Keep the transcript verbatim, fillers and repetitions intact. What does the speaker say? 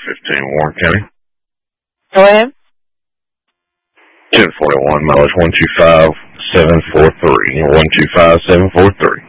fifteen, Warren County. Go ahead. ten forty-one, mileage one two five seven four three. one two five seven four three.